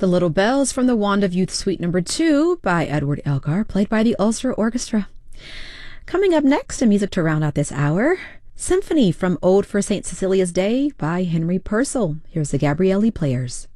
The Little Bells from the Wand of Youth Suite No. 2 by Edward Elgar, played by the Ulster Orchestra. Coming up next in music to round out this hour, Symphony from Ode for St. Cecilia's Day by Henry Purcell. Here's the Gabrielli Players.